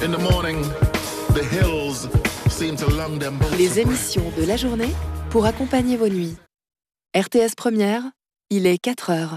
Les émissions de la journée pour accompagner vos nuits. RTS Première, il est 4h.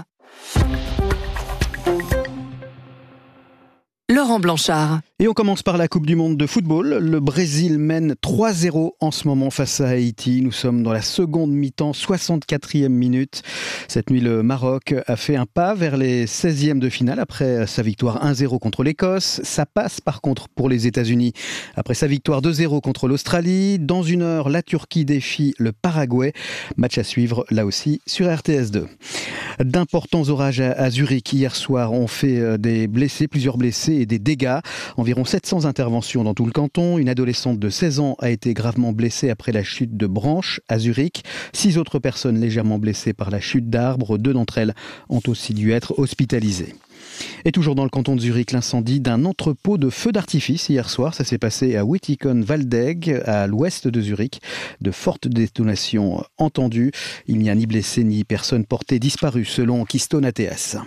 Laurent Blanchard. Et on commence par la Coupe du Monde de football. Le Brésil mène 3-0 en ce moment face à Haïti. Nous sommes dans la seconde mi-temps, 64e minute. Cette nuit, le Maroc a fait un pas vers les 16e de finale après sa victoire 1-0 contre l'Écosse. Ça passe par contre pour les États-Unis après sa victoire 2-0 contre l'Australie. Dans une heure, la Turquie défie le Paraguay. Match à suivre là aussi sur RTS2. D'importants orages à Zurich hier soir ont fait des blessés, plusieurs blessés et des dégâts. Environ 700 interventions dans tout le canton. Une adolescente de 16 ans a été gravement blessée après la chute de branches à Zurich. 6 autres personnes légèrement blessées par la chute d'arbres. 2 d'entre elles ont aussi dû être hospitalisées. Et toujours dans le canton de Zurich, l'incendie d'un entrepôt de feux d'artifice hier soir. Ça s'est passé à Wittikon-Waldeck, à l'ouest de Zurich. De fortes détonations entendues. Il n'y a ni blessés ni personnes portées disparues selon Keystone ATS.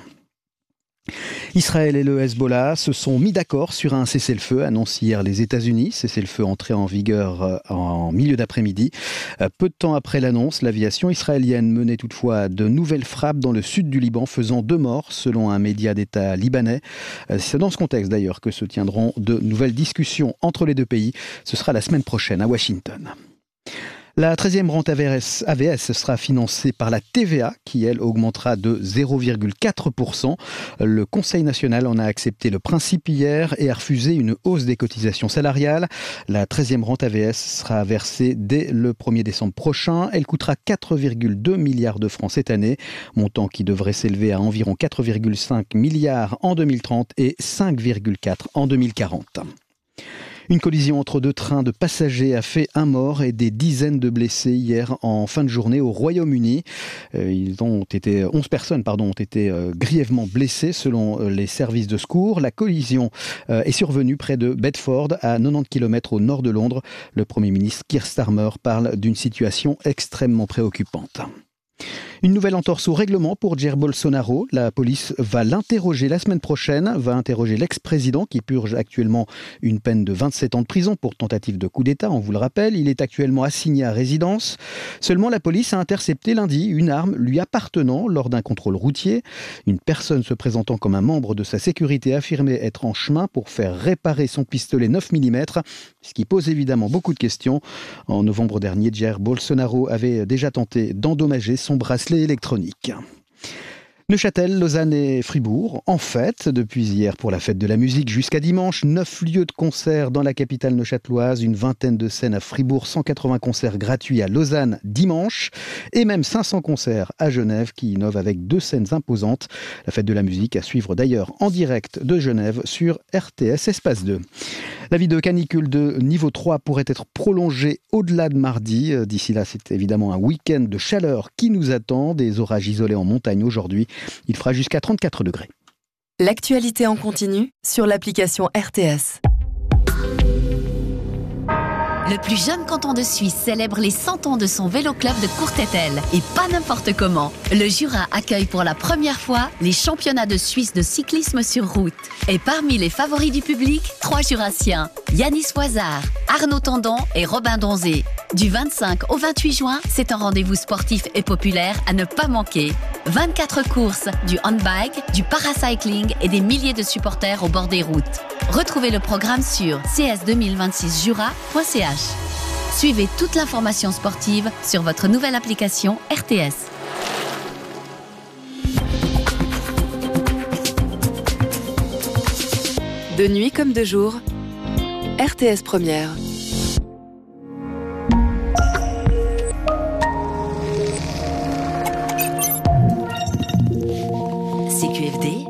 Israël et le Hezbollah se sont mis d'accord sur un cessez-le-feu, annonce hier les États-Unis. Cessez-le-feu entré en vigueur en milieu d'après-midi. Peu de temps après l'annonce, l'aviation israélienne menait toutefois de nouvelles frappes dans le sud du Liban, faisant 2 morts, selon un média d'État libanais. C'est dans ce contexte d'ailleurs que se tiendront de nouvelles discussions entre les deux pays. Ce sera la semaine prochaine à Washington. La 13e rente AVS sera financée par la TVA qui, elle, augmentera de 0,4%. Le Conseil national en a accepté le principe hier et a refusé une hausse des cotisations salariales. La 13e rente AVS sera versée dès le 1er décembre prochain. Elle coûtera 4,2 milliards de francs cette année, montant qui devrait s'élever à environ 4,5 milliards en 2030 et 5,4 en 2040. Une collision entre 2 trains de passagers a fait 1 mort et des dizaines de blessés hier en fin de journée au Royaume-Uni. 11 personnes ont été grièvement blessées selon les services de secours. La collision est survenue près de Bedford, à 90 km au nord de Londres. Le Premier ministre Keir Starmer parle d'une situation extrêmement préoccupante. Une nouvelle entorse au règlement pour Jair Bolsonaro. La police va l'interroger la semaine prochaine, va interroger l'ex-président qui purge actuellement une peine de 27 ans de prison pour tentative de coup d'État, on vous le rappelle. Il est actuellement assigné à résidence. Seulement, la police a intercepté lundi une arme lui appartenant lors d'un contrôle routier. Une personne se présentant comme un membre de sa sécurité affirmait être en chemin pour faire réparer son pistolet 9 mm, ce qui pose évidemment beaucoup de questions. En novembre dernier, Jair Bolsonaro avait déjà tenté d'endommager son bracelet électronique. Neuchâtel, Lausanne et Fribourg en fête depuis hier pour la fête de la musique jusqu'à dimanche. 9 lieux de concert dans la capitale neuchâteloise, une vingtaine de scènes à Fribourg, 180 concerts gratuits à Lausanne dimanche et même 500 concerts à Genève qui innovent avec 2 scènes imposantes. La fête de la musique à suivre d'ailleurs en direct de Genève sur RTS Espace 2. L'avis de canicule de niveau 3 pourrait être prolongé au-delà de mardi. D'ici là, c'est évidemment un week-end de chaleur qui nous attend. Des orages isolés en montagne aujourd'hui. Il fera jusqu'à 34 degrés. L'actualité en continu sur l'application RTS. Le plus jeune canton de Suisse célèbre les 100 ans de son vélo-club de Courtétel. Et pas n'importe comment. Le Jura accueille pour la première fois les championnats de Suisse de cyclisme sur route. Et parmi les favoris du public, 3 Jurassiens. Yanis Voisard, Arnaud Tandon et Robin Donzé. Du 25 au 28 juin, c'est un rendez-vous sportif et populaire à ne pas manquer. 24 courses, du handbike, du paracycling et des milliers de supporters au bord des routes. Retrouvez le programme sur cs2026jura.ch. Suivez toute l'information sportive sur votre nouvelle application RTS. De nuit comme de jour, RTS Première. CQFD.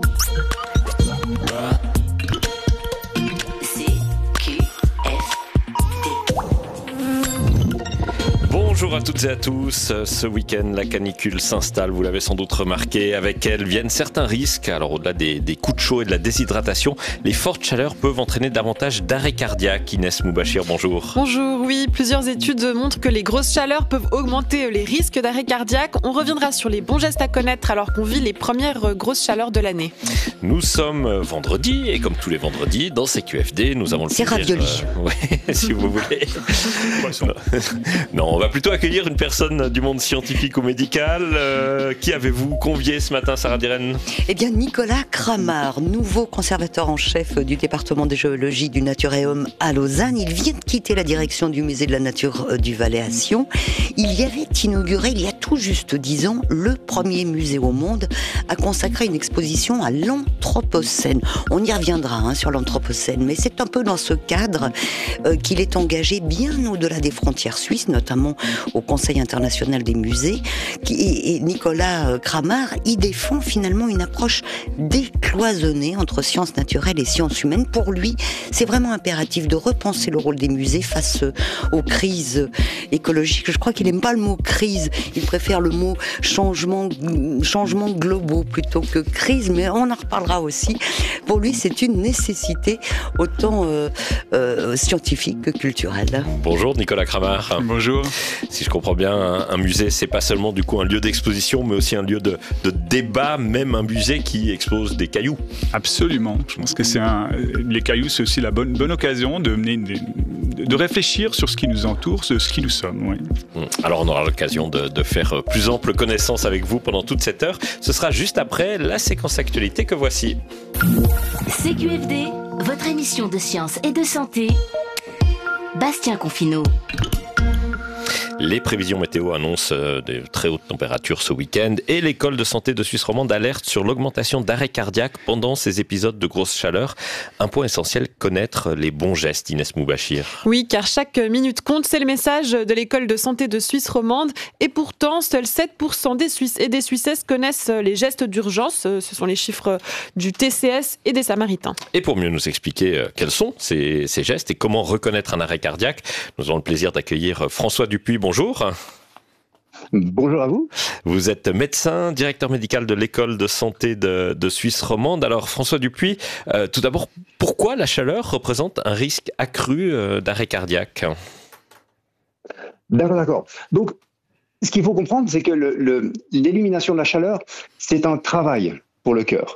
Bonjour Bonjour à toutes et à tous. Ce week-end, la canicule s'installe, vous l'avez sans doute remarqué. Avec elle viennent certains risques. Alors au-delà des coups de chaud et de la déshydratation, les fortes chaleurs peuvent entraîner davantage d'arrêt cardiaque. Inès Moubachir, bonjour. Bonjour, oui, plusieurs études montrent que les grosses chaleurs peuvent augmenter les risques d'arrêt cardiaque. On reviendra sur les bons gestes à connaître alors qu'on vit les premières grosses chaleurs de l'année. Nous sommes vendredi et comme tous les vendredis, dans CQFD, nous avons le plaisir... C'est ravioli. Oui, si vous voulez. Non, on va plutôt accueillir une personne du monde scientifique ou médical. Qui avez-vous convié ce matin, Sarah Diren ? Eh bien, Nicolas Kramar, nouveau conservateur en chef du département de géologie du Naturéum à Lausanne. Il vient de quitter la direction du musée de la nature du Valais à Sion. Il y avait inauguré, il y a tout juste 10 ans, le premier musée au monde à consacrer une exposition à l'Anthropocène. On y reviendra sur l'Anthropocène, mais c'est un peu dans ce cadre qu'il est engagé bien au-delà des frontières suisses, notamment au Conseil international des musées. Et Nicolas Kramar y défend finalement une approche décloisonnée entre sciences naturelles et sciences humaines. Pour lui, c'est vraiment impératif de repenser le rôle des musées face aux crises écologiques. Je crois qu'il n'aime pas le mot crise, il préfère le mot changement globaux plutôt que crise, mais on en reparlera aussi. Pour lui, c'est une nécessité autant scientifique que culturelle. Bonjour Nicolas Kramar. Bonjour. Si je comprends bien, un musée, c'est pas seulement du coup un lieu d'exposition, mais aussi un lieu de débat, même un musée qui expose des cailloux. Absolument. Je pense que les cailloux, c'est aussi la bonne occasion de réfléchir sur ce qui nous entoure, sur ce qui nous sommes. Oui. Alors on aura l'occasion de faire plus ample connaissance avec vous pendant toute cette heure. Ce sera juste après la séquence actualité que voici. CQFD, votre émission de science et de santé. Bastien Confineau. Les prévisions météo annoncent de très hautes températures ce week-end et l'école de santé de Suisse romande alerte sur l'augmentation d'arrêts cardiaques pendant ces épisodes de grosse chaleur. Un point essentiel, connaître les bons gestes, Inès Moubachir. Oui, car chaque minute compte, c'est le message de l'école de santé de Suisse romande. Et pourtant, seuls 7% des Suisses et des Suissesses connaissent les gestes d'urgence. Ce sont les chiffres du TCS et des Samaritains. Et pour mieux nous expliquer quels sont ces gestes et comment reconnaître un arrêt cardiaque, nous avons le plaisir d'accueillir François Dupuis. Bonjour. Bonjour à vous. Vous êtes médecin, directeur médical de l'école de santé de Suisse romande. Alors François Dupuis, tout d'abord, pourquoi la chaleur représente un risque accru d'arrêt cardiaque ? D'accord. Donc, ce qu'il faut comprendre, c'est que l'élimination de la chaleur, c'est un travail pour le cœur.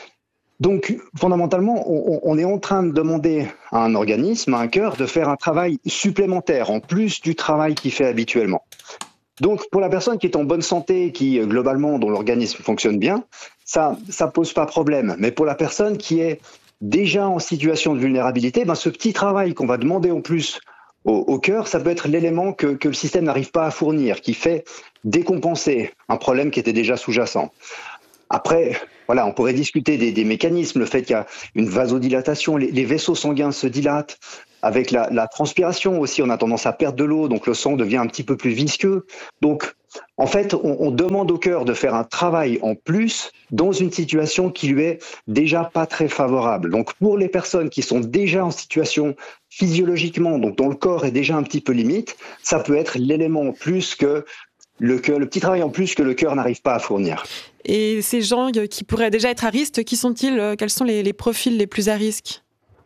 Donc, fondamentalement, on est en train de demander à un organisme, à un cœur, de faire un travail supplémentaire, en plus du travail qu'il fait habituellement. Donc, pour la personne qui est en bonne santé, qui, globalement, dont l'organisme fonctionne bien, ça pose pas problème. Mais pour la personne qui est déjà en situation de vulnérabilité, ce petit travail qu'on va demander en plus au cœur, ça peut être l'élément que le système n'arrive pas à fournir, qui fait décompenser un problème qui était déjà sous-jacent. Après, on pourrait discuter des mécanismes, le fait qu'il y a une vasodilatation, les vaisseaux sanguins se dilatent. Avec la transpiration aussi, on a tendance à perdre de l'eau, donc le sang devient un petit peu plus visqueux. Donc, en fait, on demande au cœur de faire un travail en plus dans une situation qui lui est déjà pas très favorable. Donc, pour les personnes qui sont déjà en situation physiologiquement, donc dont le corps est déjà un petit peu limite, ça peut être l'élément en plus que le petit travail en plus que le cœur n'arrive pas à fournir. Et ces gens qui pourraient déjà être à risque, qui sont-ils ? Quels sont les profils les plus à risque ?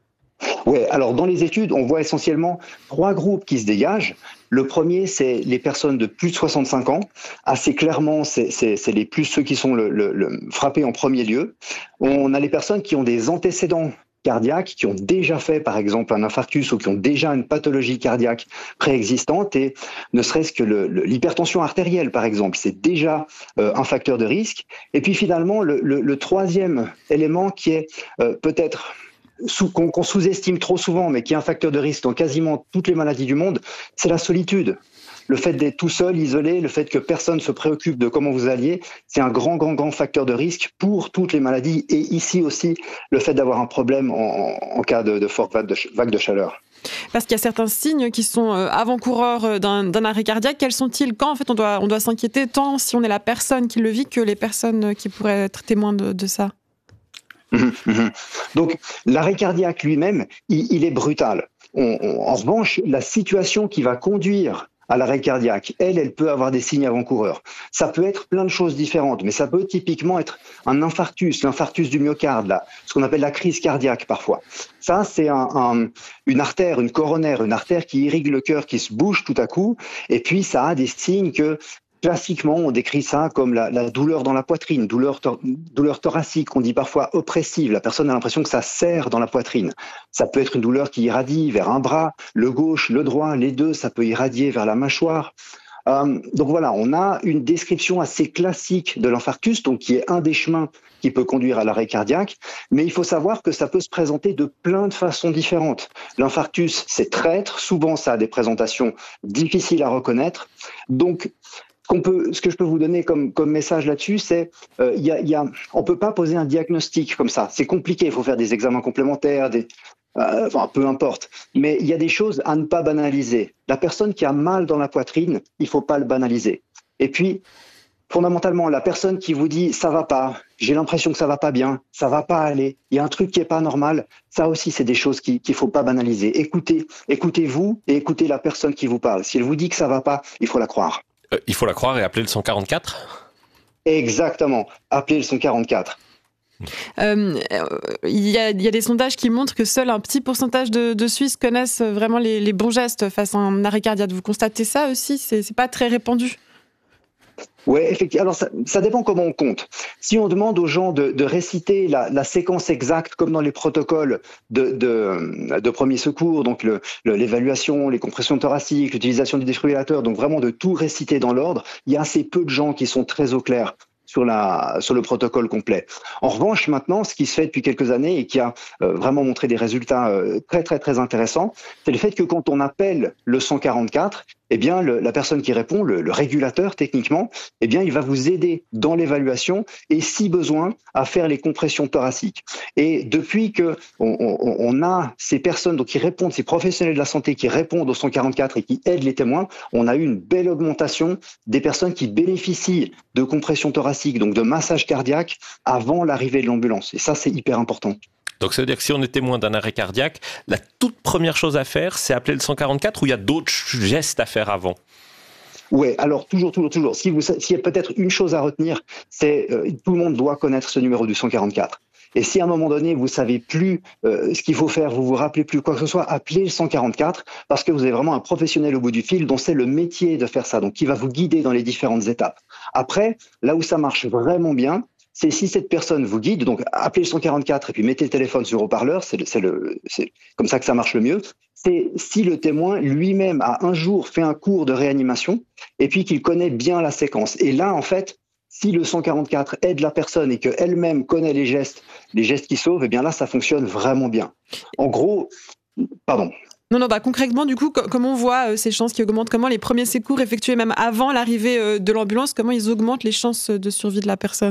Oui, alors dans les études, on voit essentiellement 3 groupes qui se dégagent. Le premier, c'est les personnes de plus de 65 ans. Assez clairement, c'est ceux qui sont frappés en premier lieu. On a les personnes qui ont des antécédents cardiaques, qui ont déjà fait par exemple un infarctus ou qui ont déjà une pathologie cardiaque préexistante, et ne serait-ce que l'hypertension artérielle par exemple, c'est déjà un facteur de risque. Et puis finalement, le troisième élément qui est peut-être qu'on sous-estime trop souvent, mais qui est un facteur de risque dans quasiment toutes les maladies du monde, c'est la solitude. Le fait d'être tout seul, isolé, le fait que personne ne se préoccupe de comment vous alliez, c'est un grand facteur de risque pour toutes les maladies. Et ici aussi, le fait d'avoir un problème en cas de forte vague de chaleur. Parce qu'il y a certains signes qui sont avant-coureurs d'un arrêt cardiaque. Quels sont-ils ? Quand en fait on doit s'inquiéter, tant si on est la personne qui le vit que les personnes qui pourraient être témoins de ça ? Donc, l'arrêt cardiaque lui-même, il est brutal. En revanche, la situation qui va conduire à l'arrêt cardiaque, elle peut avoir des signes avant-coureurs. Ça peut être plein de choses différentes, mais ça peut typiquement être un infarctus, l'infarctus du myocarde, là, ce qu'on appelle la crise cardiaque parfois. Ça, c'est une artère, une coronaire, une artère qui irrigue le cœur, qui se bouge tout à coup, et puis ça a des signes que classiquement, on décrit ça comme la douleur dans la poitrine, douleur thoracique, on dit parfois oppressive. La personne a l'impression que ça serre dans la poitrine. Ça peut être une douleur qui irradie vers un bras, le gauche, le droit, les deux, ça peut irradier vers la mâchoire. Donc voilà, on a une description assez classique de l'infarctus, donc qui est un des chemins qui peut conduire à l'arrêt cardiaque, mais il faut savoir que ça peut se présenter de plein de façons différentes. L'infarctus, c'est traître, souvent ça a des présentations difficiles à reconnaître, donc ce que je peux vous donner comme message là-dessus, c'est on peut pas poser un diagnostic comme ça. C'est compliqué. Il faut faire des examens complémentaires, peu importe. Mais il y a des choses à ne pas banaliser. La personne qui a mal dans la poitrine, il faut pas le banaliser. Et puis, fondamentalement, la personne qui vous dit ça va pas, j'ai l'impression que ça va pas bien, ça va pas aller, il y a un truc qui est pas normal. Ça aussi, c'est des choses qu'il faut pas banaliser. Écoutez-vous et écoutez la personne qui vous parle. Si elle vous dit que ça va pas, il faut la croire. Il faut la croire et appeler le 144 ? Exactement, appeler le 144. Il y a des sondages qui montrent que seul un petit pourcentage de Suisses connaissent vraiment les bons gestes face à un arrêt cardiaque. Vous constatez ça aussi ? C'est pas très répandu ? Oui, effectivement. Alors, ça dépend comment on compte. Si on demande aux gens de réciter la séquence exacte, comme dans les protocoles de premier secours, donc l'évaluation, les compressions thoraciques, l'utilisation du défibrillateur, donc vraiment de tout réciter dans l'ordre, il y a assez peu de gens qui sont très au clair sur le protocole complet. En revanche, maintenant, ce qui se fait depuis quelques années et qui a vraiment montré des résultats très, très, très intéressants, c'est le fait que quand on appelle le 144, eh bien, la personne qui répond, le régulateur techniquement, eh bien, il va vous aider dans l'évaluation et, si besoin, à faire les compressions thoraciques. Et depuis que on a ces personnes donc, qui répondent, ces professionnels de la santé qui répondent au 144 et qui aident les témoins, on a eu une belle augmentation des personnes qui bénéficient de compressions thoraciques, donc de massage cardiaque, avant l'arrivée de l'ambulance. Et ça, c'est hyper important. Donc ça veut dire que si on est témoin d'un arrêt cardiaque, la toute première chose à faire, c'est appeler le 144 ou il y a d'autres gestes à faire avant ? Oui, alors toujours. S'il y a peut-être une chose à retenir, c'est tout le monde doit connaître ce numéro du 144. Et si à un moment donné, vous savez plus ce qu'il faut faire, vous rappelez plus quoi que ce soit, appelez le 144 parce que vous avez vraiment un professionnel au bout du fil dont c'est le métier de faire ça, donc qui va vous guider dans les différentes étapes. Après, là où ça marche vraiment bien, c'est si cette personne vous guide, donc appelez le 144 et puis mettez le téléphone sur haut-parleur, c'est comme ça que ça marche le mieux. C'est si le témoin lui-même a un jour fait un cours de réanimation et puis qu'il connaît bien la séquence. Et là, en fait, si le 144 aide la personne et qu'elle-même connaît les gestes qui sauvent, eh bien là, ça fonctionne vraiment bien. En gros, pardon. Non, concrètement, du coup, comment on voit ces chances qui augmentent ? Comment les premiers secours effectués même avant l'arrivée de l'ambulance, comment ils augmentent les chances de survie de la personne ?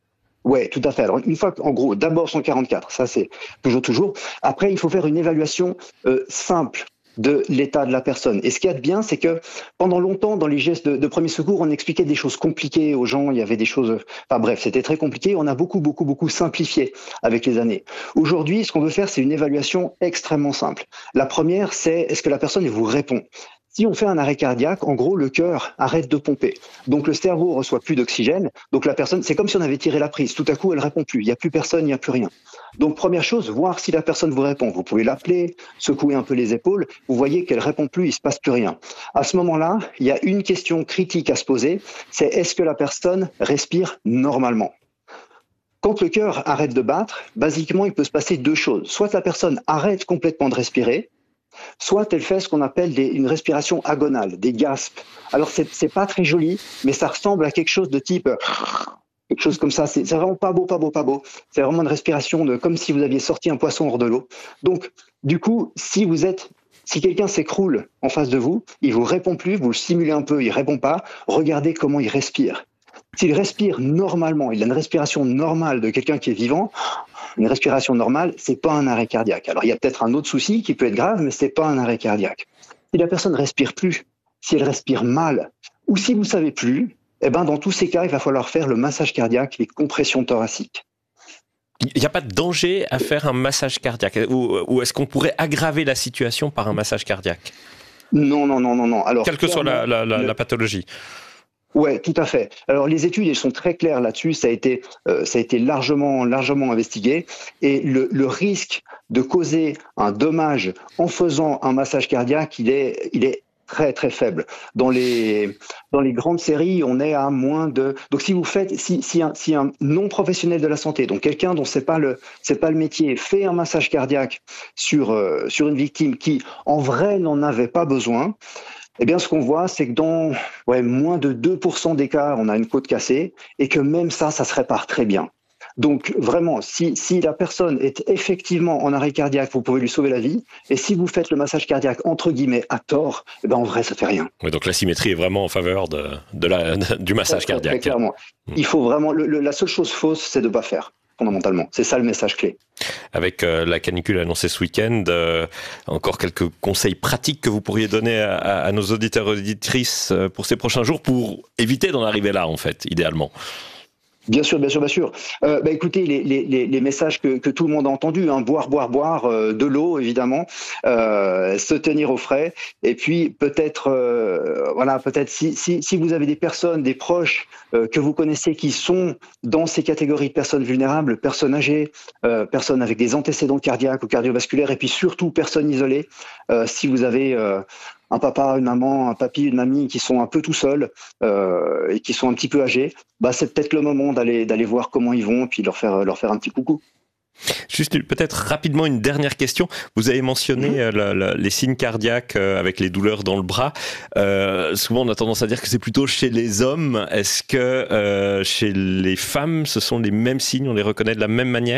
Oui, tout à fait. Alors, une fois qu'en gros, d'abord 144, ça c'est toujours. Après, il faut faire une évaluation simple de l'état de la personne. Et ce qu'il y a de bien, c'est que pendant longtemps, dans les gestes de premier secours, on expliquait des choses compliquées aux gens, il y avait des choses... Enfin bref, c'était très compliqué. On a beaucoup simplifié avec les années. Aujourd'hui, ce qu'on veut faire, c'est une évaluation extrêmement simple. La première, c'est est-ce que la personne vous répond ? Si on fait un arrêt cardiaque, en gros, le cœur arrête de pomper. Donc, le cerveau reçoit plus d'oxygène. Donc, la personne, c'est comme si on avait tiré la prise. Tout à coup, elle répond plus. Il n'y a plus personne, il n'y a plus rien. Donc, première chose, voir si la personne vous répond. Vous pouvez l'appeler, secouer un peu les épaules. Vous voyez qu'elle répond plus, il se passe plus rien. À ce moment-là, il y a une question critique à se poser. C'est est-ce que la personne respire normalement ? Quand le cœur arrête de battre, basiquement, il peut se passer deux choses. Soit la personne arrête complètement de respirer, soit elle fait ce qu'on appelle une respiration agonale, des gaspes. Alors, c'est pas très joli, mais ça ressemble à quelque chose de type... quelque chose comme ça. C'est vraiment pas beau. C'est vraiment une respiration comme si vous aviez sorti un poisson hors de l'eau. Donc, du coup, si quelqu'un s'écroule en face de vous, il vous répond plus, vous le simulez un peu, il répond pas, regardez comment il respire. S'il respire normalement, il a une respiration normale de quelqu'un qui est vivant, une respiration normale, c'est pas un arrêt cardiaque. Alors, il y a peut-être un autre souci qui peut être grave, mais c'est pas un arrêt cardiaque. Si la personne respire plus, si elle respire mal, ou si vous savez plus, eh ben, dans tous ces cas, il va falloir faire le massage cardiaque, les compressions thoraciques. Il n'y a pas de danger à faire un massage cardiaque ? Ou est-ce qu'on pourrait aggraver la situation par un massage cardiaque ? Non. Alors, quelle que soit la pathologie. Ouais, tout à fait. Alors les études, elles sont très claires là-dessus. Ça a été largement investigué. Et le risque de causer un dommage en faisant un massage cardiaque, il est très très faible. Dans les grandes séries, on est à moins de. Donc si vous faites, si un non professionnel de la santé, donc quelqu'un dont c'est pas le métier, fait un massage cardiaque sur une victime qui en vrai n'en avait pas besoin. Eh bien, ce qu'on voit, c'est que dans moins de 2% des cas, on a une côte cassée et que même ça se répare très bien. Donc, vraiment, si la personne est effectivement en arrêt cardiaque, vous pouvez lui sauver la vie. Et si vous faites le massage cardiaque, entre guillemets, à tort, eh ben, en vrai, ça fait rien. Oui, donc la symétrie est vraiment en faveur du massage cardiaque. Très clairement. Il faut vraiment, la seule chose fausse, c'est de ne pas faire. Fondamentalement. C'est ça le message clé. Avec la canicule annoncée ce week-end, encore quelques conseils pratiques que vous pourriez donner à nos auditeurs et auditrices pour ces prochains jours pour éviter d'en arriver là, en fait, idéalement. Bien sûr. Écoutez, les messages que tout le monde a entendus, hein, boire, de l'eau évidemment, se tenir au frais, et puis peut-être si vous avez des personnes, des proches que vous connaissez qui sont dans ces catégories de personnes vulnérables, personnes âgées, personnes avec des antécédents cardiaques ou cardiovasculaires, et puis surtout personnes isolées, si vous avez un papa, une maman, un papy, une mamie qui sont un peu tout seuls et qui sont un petit peu âgés, c'est peut-être le moment d'aller voir comment ils vont et puis leur faire un petit coucou. Juste peut-être rapidement une dernière question. Vous avez mentionné les signes cardiaques avec les douleurs dans le bras. Souvent on a tendance à dire que c'est plutôt chez les hommes. Est-ce que chez les femmes ce sont les mêmes signes, on les reconnaît de la même manière ?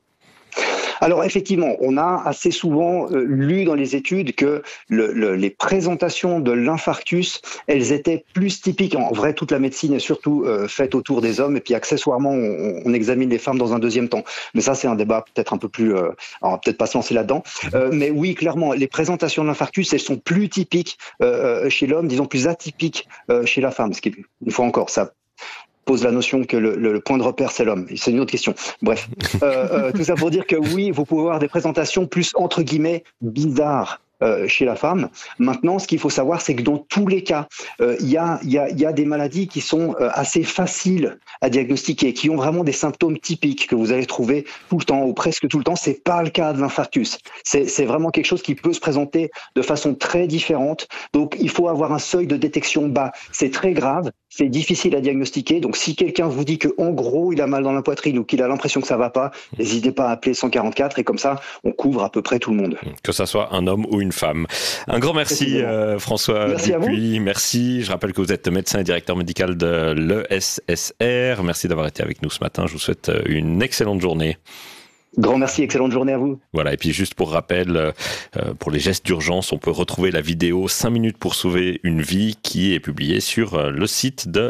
Alors effectivement, on a assez souvent lu dans les études que les présentations de l'infarctus, elles étaient plus typiques. En vrai, toute la médecine est surtout faite autour des hommes, et puis accessoirement, on examine les femmes dans un deuxième temps. Mais ça, c'est un débat peut-être un peu plus... on va peut-être pas se lancer là-dedans. Mais oui, clairement, les présentations de l'infarctus, elles sont plus typiques chez l'homme, disons plus atypiques chez la femme. Ce qui, une fois encore, ça pose la notion que le point de repère, c'est l'homme. C'est une autre question. Bref, tout ça pour dire que oui, vous pouvez avoir des présentations plus, entre guillemets, bizarres chez la femme. Maintenant, ce qu'il faut savoir, c'est que dans tous les cas, il y a des maladies qui sont assez faciles à diagnostiquer, qui ont vraiment des symptômes typiques que vous allez trouver tout le temps ou presque tout le temps. C'est pas le cas de l'infarctus. C'est vraiment quelque chose qui peut se présenter de façon très différente. Donc, il faut avoir un seuil de détection bas. C'est très grave. C'est difficile à diagnostiquer. Donc, si quelqu'un vous dit que, en gros, il a mal dans la poitrine ou qu'il a l'impression que ça va pas, n'hésitez pas à appeler 144 et comme ça, on couvre à peu près tout le monde. Que ça soit un homme ou une femme. Un grand merci François Dupuis. Merci. Je rappelle que vous êtes médecin et directeur médical de l'ESSR. Merci d'avoir été avec nous ce matin. Je vous souhaite une excellente journée. Grand merci, excellente journée à vous. Voilà, et puis juste pour rappel, pour les gestes d'urgence, on peut retrouver la vidéo 5 minutes pour sauver une vie qui est publiée sur le site de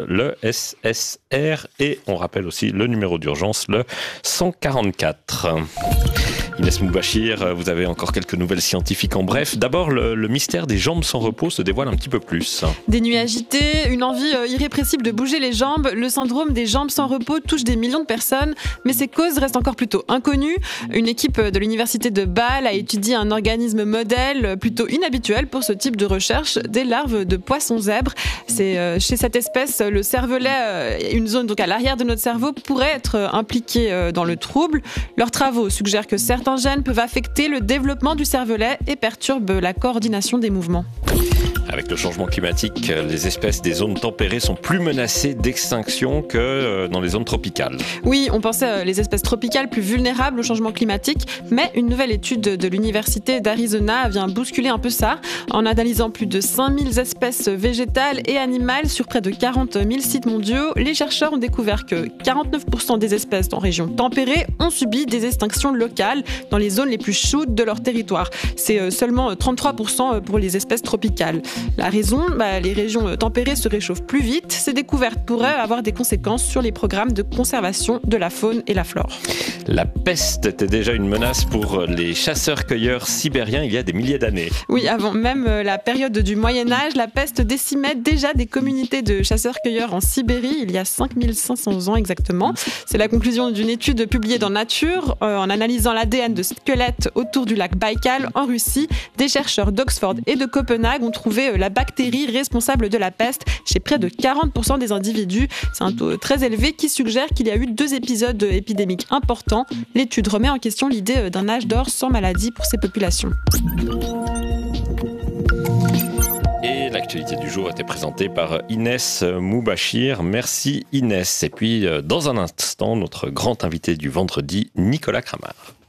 l'ESSR, et on rappelle aussi le numéro d'urgence, le 144. Inès Moubachir, vous avez encore quelques nouvelles scientifiques en bref. D'abord, le mystère des jambes sans repos se dévoile un petit peu plus. Des nuits agitées, une envie irrépressible de bouger les jambes. Le syndrome des jambes sans repos touche des millions de personnes, mais ses causes restent encore plutôt inconnues. Une équipe de l'université de Bâle a étudié un organisme modèle plutôt inhabituel pour ce type de recherche, des larves de poissons zèbres. C'est chez cette espèce, le cervelet, une zone donc à l'arrière de notre cerveau, pourrait être impliquée dans le trouble. Leurs travaux suggèrent que certains gènes peuvent affecter le développement du cervelet et perturbent la coordination des mouvements. Avec le changement climatique, les espèces des zones tempérées sont plus menacées d'extinction que dans les zones tropicales. Oui, on pensait les espèces tropicales plus vulnérables au changement climatique, mais une nouvelle étude de l'université d'Arizona vient bousculer un peu ça. En analysant plus de 5000 espèces végétales et animales sur près de 40 000 sites mondiaux, les chercheurs ont découvert que 49% des espèces en région tempérée ont subi des extinctions locales dans les zones les plus chaudes de leur territoire. C'est seulement 33% pour les espèces tropicales. La raison, les régions tempérées se réchauffent plus vite. Ces découvertes pourraient avoir des conséquences sur les programmes de conservation de la faune et la flore. La peste était déjà une menace pour les chasseurs-cueilleurs sibériens il y a des milliers d'années. Oui, avant même la période du Moyen-Âge, la peste décimait déjà des communautés de chasseurs-cueilleurs en Sibérie, il y a 5500 ans exactement. C'est la conclusion d'une étude publiée dans Nature. En analysant l'ADN de squelettes autour du lac Baïkal, en Russie, des chercheurs d'Oxford et de Copenhague ont trouvé la bactérie responsable de la peste chez près de 40% des individus. C'est un taux très élevé qui suggère qu'il y a eu 2 épisodes épidémiques importants. L'étude remet en question l'idée d'un âge d'or sans maladie pour ces populations. Et l'actualité du jour a été présentée par Inès Moubachir. Merci Inès. Et puis dans un instant, notre grand invité du vendredi, Nicolas Cramard.